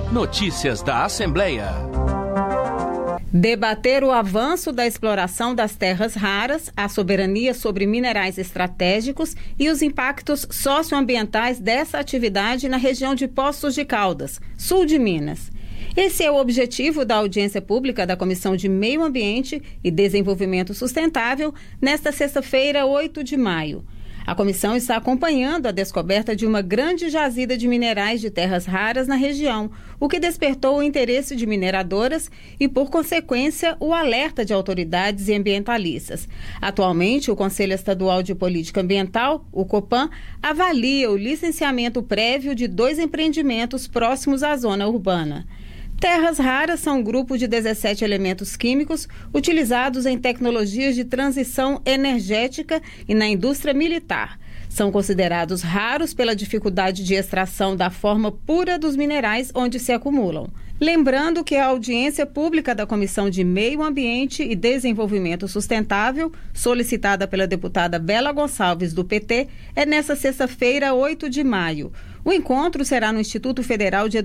Notícias da Assembleia. Debater o avanço da exploração das terras raras, a soberania sobre minerais estratégicos e os impactos socioambientais dessa atividade na região de Poços de Caldas, sul de Minas. Esse é o objetivo da audiência pública da Comissão de Meio Ambiente e Desenvolvimento Sustentável nesta sexta-feira, 8 de maio. A comissão está acompanhando a descoberta de uma grande jazida de minerais de terras raras na região, o que despertou o interesse de mineradoras e, por consequência, o alerta de autoridades e ambientalistas. Atualmente, o Conselho Estadual de Política Ambiental, o COPAM, avalia o licenciamento prévio de 2 empreendimentos próximos à zona urbana. Terras raras são um grupo de 17 elementos químicos utilizados em tecnologias de transição energética e na indústria militar. São considerados raros pela dificuldade de extração da forma pura dos minerais onde se acumulam. Lembrando que a audiência pública da Comissão de Meio Ambiente e Desenvolvimento Sustentável, solicitada pela deputada Bela Gonçalves, do PT, é nesta sexta-feira, 8 de maio. O encontro será no Instituto Federal de